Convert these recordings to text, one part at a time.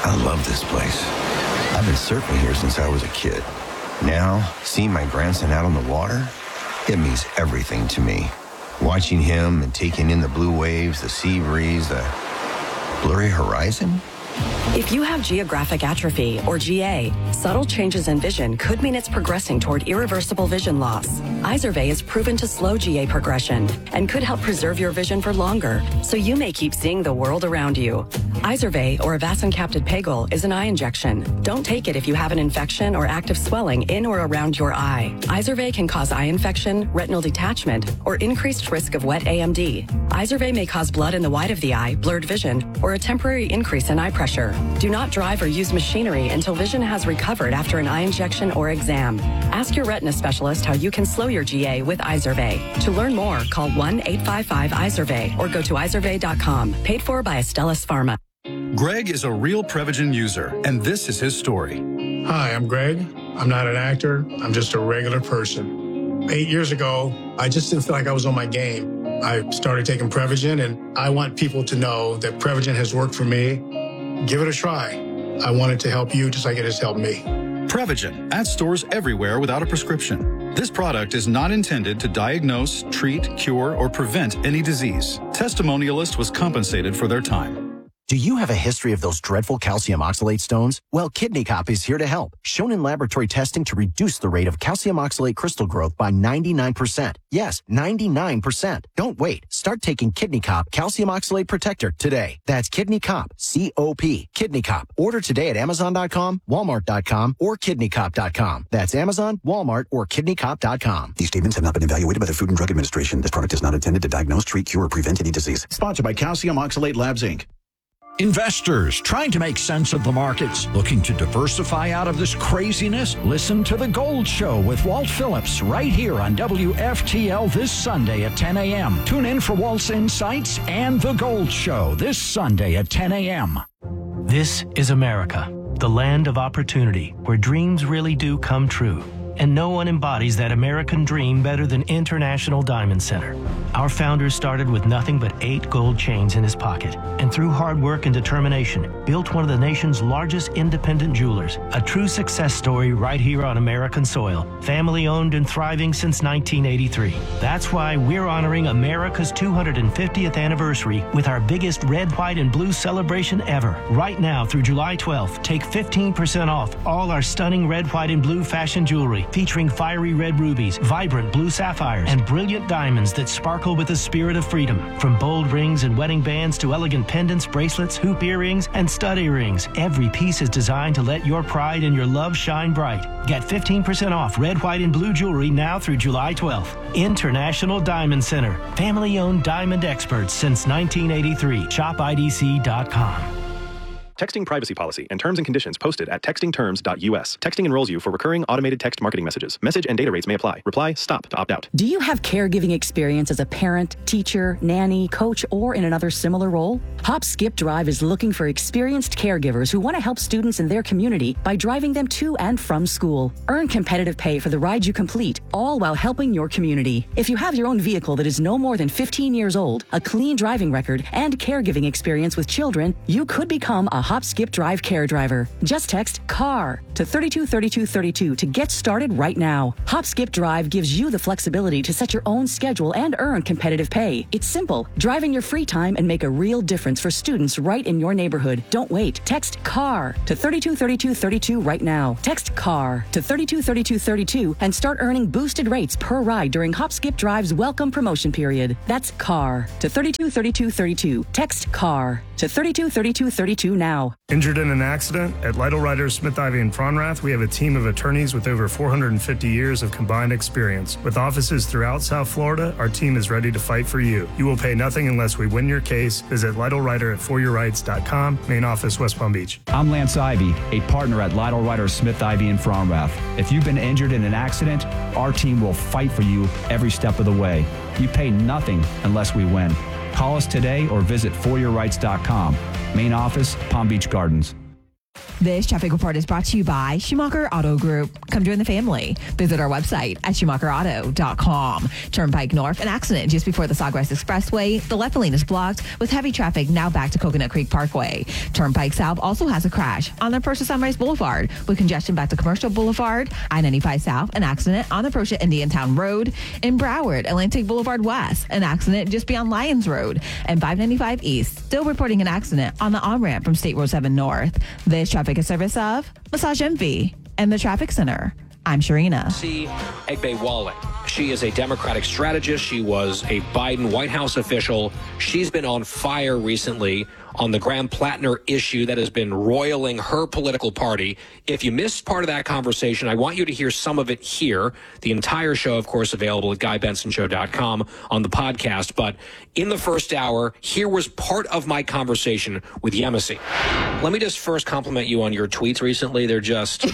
I love this place. I've been surfing here since I was a kid. Now, seeing my grandson out on the water, it means everything to me. Watching him and taking in the blue waves, the sea breeze, the blurry horizon. If you have geographic atrophy, or GA, subtle changes in vision could mean it's progressing toward irreversible vision loss. Izervay is proven to slow GA progression and could help preserve your vision for longer, so you may keep seeing the world around you. Izervay, or avacincaptad pegol, is an eye injection. Don't take it if you have an infection or active swelling in or around your eye. Izervay can cause eye infection, retinal detachment, or increased risk of wet AMD. Izervay may cause blood in the white of the eye, blurred vision, or a temporary increase in eye pressure. Do not drive or use machinery until vision has recovered after an eye injection or exam. Ask your retina specialist how you can slow your GA with Izervay. To learn more, call 1-855-IZERVAY or go to izervay.com. Paid for by Astellas Pharma. Greg is a real Prevagen user, and this is his story. Hi, I'm Greg. I'm not an actor. I'm just a regular person. 8 years ago, I just didn't feel like I was on my game. I started taking Prevagen, and I want people to know that Prevagen has worked for me. Give it a try. I want it to help you just like it has helped me. Prevagen, at stores everywhere without a prescription. This product is not intended to diagnose, treat, cure, or prevent any disease. Testimonialist was compensated for their time. Do you have a history of those dreadful calcium oxalate stones? Well, Kidney Cop is here to help. Shown in laboratory testing to reduce the rate of calcium oxalate crystal growth by 99%. Yes, 99%. Don't wait. Start taking Kidney Cop Calcium Oxalate Protector today. That's Kidney Cop, C-O-P, Kidney Cop. Order today at Amazon.com, Walmart.com, or KidneyCop.com. That's Amazon, Walmart, or KidneyCop.com. These statements have not been evaluated by the Food and Drug Administration. This product is not intended to diagnose, treat, cure, or prevent any disease. Sponsored by Calcium Oxalate Labs, Inc. Investors trying to make sense of the markets, looking to diversify out of this craziness? Listen to The Gold Show with Walt Phillips right here on WFTL this Sunday at 10 a.m. Tune in for Walt's insights and The Gold Show this Sunday at 10 a.m. This is America, the land of opportunity, where dreams really do come true. And no one embodies that American dream better than International Diamond Center. Our founder started with nothing but 8 gold chains in his pocket, and through hard work and determination, built one of the nation's largest independent jewelers. A true success story right here on American soil. Family owned and thriving since 1983. That's why we're honoring America's 250th anniversary with our biggest red, white, and blue celebration ever. Right now through July 12th, take 15% off all our stunning red, white, and blue fashion jewelry, featuring fiery red rubies, vibrant blue sapphires, and brilliant diamonds that sparkle with the spirit of freedom. From bold rings and wedding bands to elegant pendants, bracelets, hoop earrings, and stud earrings, every piece is designed to let your pride and your love shine bright. Get 15% off red, white, and blue jewelry now through July 12th. International Diamond Center. Family-owned diamond experts since 1983. ShopIDC.com. Texting privacy policy and terms and conditions posted at textingterms.us. Texting enrolls you for recurring automated text marketing messages. Message and data rates may apply. Reply STOP to opt out. Do you have caregiving experience as a parent, teacher, nanny, coach, or in another similar role? Hop Skip Drive is looking for experienced caregivers who want to help students in their community by driving them to and from school. Earn competitive pay for the ride you complete, all while helping your community. If you have your own vehicle that is no more than 15 years old, a clean driving record, and caregiving experience with children, you could become a Hop Skip Drive care driver. Just text CAR to 323232 to get started right now. Hop Skip Drive gives you the flexibility to set your own schedule and earn competitive pay. It's simple. Drive in your free time and make a real difference for students right in your neighborhood. Don't wait. Text CAR to 323232 right now. Text CAR to 323232 and start earning boosted rates per ride during Hop Skip Drive's welcome promotion period. That's CAR to 323232. Text CAR to 323232 now. Injured in an accident? At Lytle Ryder, Smith, Ivy, and Fronrath, we have a team of attorneys with over 450 years of combined experience. With offices throughout South Florida, our team is ready to fight for you. You will pay nothing unless we win your case. Visit Lytle Ryder at foryourrights.com. Main office, West Palm Beach. I'm Lance Ivy, a partner at Lytle Ryder, Smith, Ivy, and Fronrath. If you've been injured in an accident, our team will fight for you every step of the way. You pay nothing unless we win. Call us today or visit foryourrights.com. Main office, Palm Beach Gardens. This traffic report is brought to you by Schumacher Auto Group. Come join the family. Visit our website at SchumacherAuto.com. Turnpike North, an accident just before the Sawgrass Expressway. The left lane is blocked with heavy traffic now back to Coconut Creek Parkway. Turnpike South also has a crash on the approach to Sunrise Boulevard with congestion back to Commercial Boulevard. I-95 South, an accident on the approach to Indiantown Road. In Broward, Atlantic Boulevard West, an accident just beyond Lyons Road. And 595 East, still reporting an accident on the on-ramp from State Road 7 North. This traffic is service of Massage Envy and the Traffic Center. I'm Sharina. See Egbe-Wale. She is a Democratic strategist. She was a Biden White House official. She's been on fire recently on the Graham Plattner issue that has been roiling her political party. If you missed part of that conversation, I want you to hear some of it here. The entire show, of course, available at GuyBensonShow.com on the podcast. But in the first hour, here was part of my conversation with Yemisi. Let me just first compliment you on your tweets recently. They're just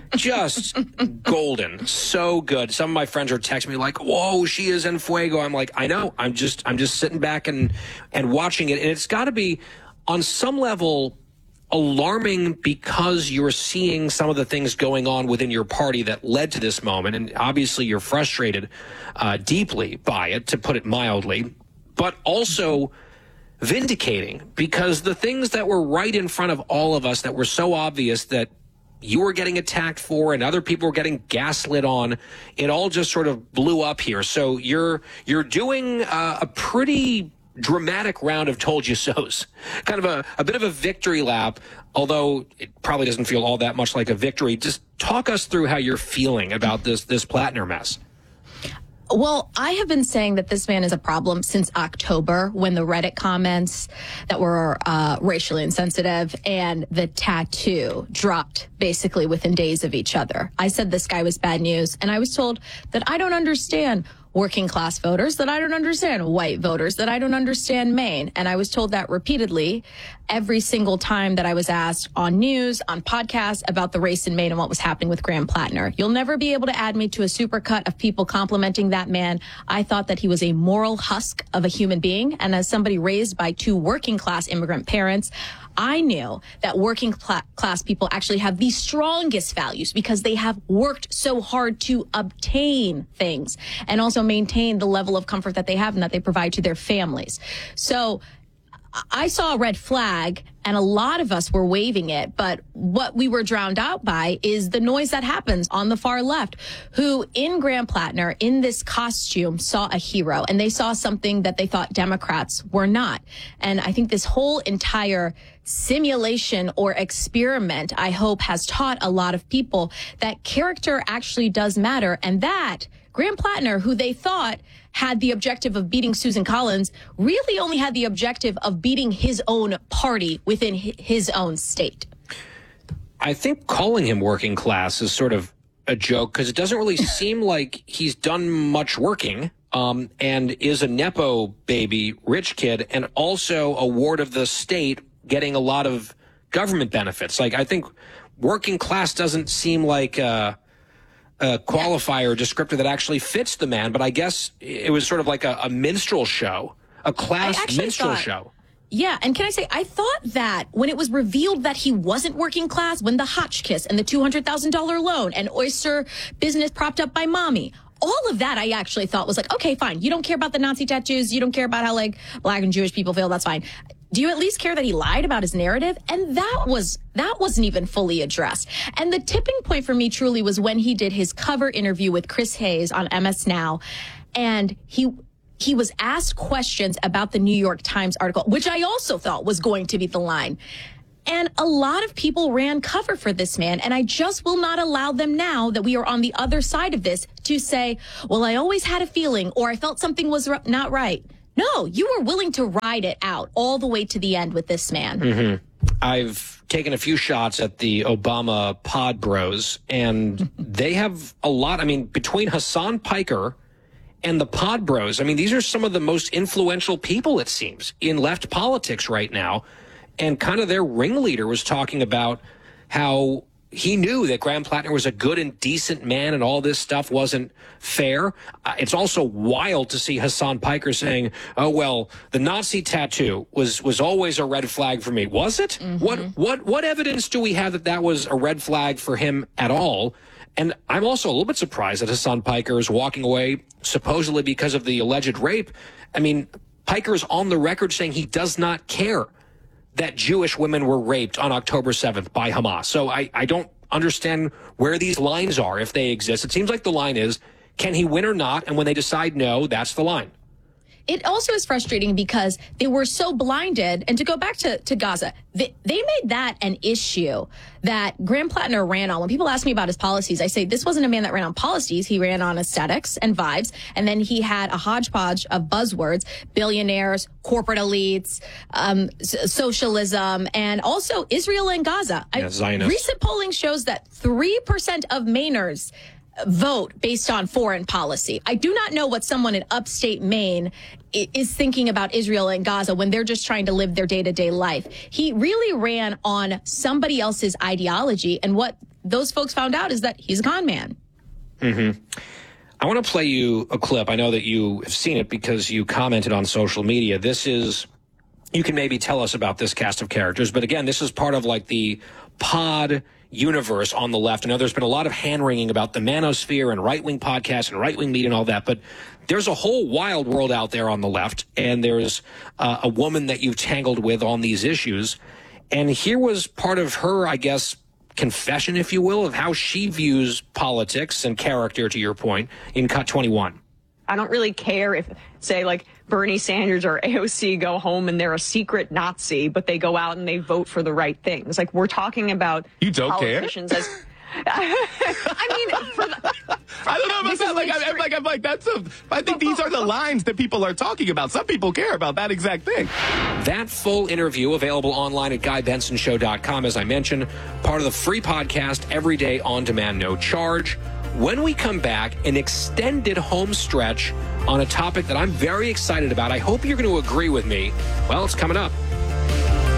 golden. So good. Some of my friends are texting me like, whoa, she is en fuego. I'm like, I know. I'm just sitting back and watching it. And it's got to be on some level alarming because you're seeing some of the things going on within your party that led to this moment. And obviously you're frustrated deeply by it, to put it mildly, but also vindicating, because the things that were right in front of all of us that were so obvious that you were getting attacked for and other people were getting gaslit on, it all just sort of blew up here. So you're doing a pretty dramatic round of told you so's, kind of a bit of a victory lap, although it probably doesn't feel all that much like a victory. Just talk us through how you're feeling about this Plattner mess. Well, I have been saying that this man is a problem since October, when the Reddit comments that were racially insensitive and the tattoo dropped basically within days of each other. I said this guy was bad news, and I was told that I don't understand working class voters, that I don't understand white voters, that I don't understand Maine. And I was told that repeatedly every single time that I was asked on news, on podcasts about the race in Maine and what was happening with Graham Plattner. You'll never be able to add me to a supercut of people complimenting that man. I thought that he was a moral husk of a human being. And as somebody raised by two working class immigrant parents, I knew that working class people actually have the strongest values because they have worked so hard to obtain things and also maintain the level of comfort that they have and that they provide to their families. So I saw a red flag and a lot of us were waving it, but what we were drowned out by is the noise that happens on the far left, who in Graham Plattner, in this costume, saw a hero, and they saw something that they thought Democrats were not. And I think this whole entire simulation or experiment, I hope, has taught a lot of people that character actually does matter, and that Graham Plattner, who they thought had the objective of beating Susan Collins, really only had the objective of beating his own party within his own state. I think calling him working class is sort of a joke because it doesn't really seem like he's done much working, and is a Nepo baby rich kid and also a ward of the state getting a lot of government benefits. Like, I think working class doesn't seem like a qualifier, descriptor that actually fits the man, but I guess it was sort of like a minstrel show, a class minstrel show. Yeah, and can I say, I thought that when it was revealed that he wasn't working class, when the Hotchkiss and the $200,000 loan and oyster business propped up by mommy, all of that I actually thought was like, okay, fine. You don't care about the Nazi tattoos. You don't care about how like black and Jewish people feel. That's fine. Do you at least care that he lied about his narrative? And that wasn't even fully addressed. And the tipping point for me truly was when he did his cover interview with Chris Hayes on MS Now. And he was asked questions about the New York Times article, which I also thought was going to be the line. And a lot of people ran cover for this man. And I just will not allow them, now that we are on the other side of this, to say, well, I always had a feeling, or I felt something was not right. No, you were willing to ride it out all the way to the end with this man. Mm-hmm. I've taken a few shots at the Obama pod bros, and they have a lot. I mean, between Hassan Piker and the pod bros, I mean, these are some of the most influential people, it seems, in left politics right now. And kind of their ringleader was talking about how he knew that Graham Plattner was a good and decent man and all this stuff wasn't fair. It's also wild to see Hassan Piker saying, oh, well, the Nazi tattoo was always a red flag for me. Was it? Mm-hmm. What evidence do we have that that was a red flag for him at all? And I'm also a little bit surprised that Hassan Piker is walking away supposedly because of the alleged rape. I mean, Piker is on the record saying he does not care that Jewish women were raped on October 7th by Hamas. So I don't understand where these lines are, if they exist. It seems like the line is, can he win or not? And when they decide no, that's the line. It also is frustrating because they were so blinded. And to go back to Gaza, they made that an issue that Graham Plattner ran on. When people ask me about his policies, I say this wasn't a man that ran on policies. He ran on aesthetics and vibes. And then he had a hodgepodge of buzzwords, billionaires, corporate elites, socialism, and also Israel and Gaza. Zionists. Recent polling shows that 3% of Mainers vote based on foreign policy. I do not know what someone in upstate Maine is thinking about Israel and Gaza when they're just trying to live their day-to-day life. He really ran on somebody else's ideology, and what those folks found out is that he's a con man. Mm-hmm. I want to play you a clip. I know that you have seen it because you commented on social media. This is, you can maybe tell us about this cast of characters, but again, this is part of like the pod universe on the left. I know there's been a lot of hand-wringing about the manosphere and right-wing podcasts and right-wing media and all that, but there's a whole wild world out there on the left, and there's a woman that you've tangled with on these issues. And here was part of her, I guess, confession, if you will, of how she views politics and character, to your point, in Cut 21. I don't really care if, say, like Bernie Sanders or AOC go home and they're a secret Nazi, but they go out and they vote for the right things. Like, we're talking about politicians as... I mean, I don't know about that. I'm like, that's a. I think these are the lines that people are talking about. Some people care about that exact thing. That full interview available online at GuyBensonShow.com, as I mentioned, part of the free podcast every day on demand, no charge. When we come back, an extended home stretch on a topic that I'm very excited about. I hope you're going to agree with me. Well, it's coming up.